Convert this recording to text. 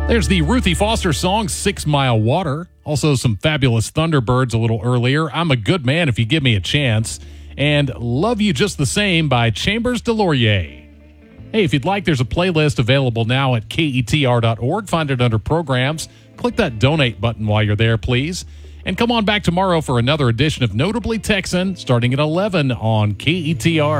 There's the Ruthie Foster song, 6 Mile Water. Also some fabulous Thunderbirds a little earlier. I'm a Good Man If You Give Me a Chance. And Love You Just the Same by Chambers DesLauriers. Hey, if you'd like, there's a playlist available now at ketr.org. Find it under Programs. Click that donate button while you're there, please. And come on back tomorrow for another edition of Notably Texan, starting at 11 on KETR.